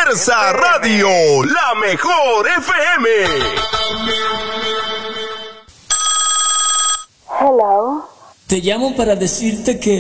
Fuerza Radio, la mejor FM. Hello. Te llamo para decirte que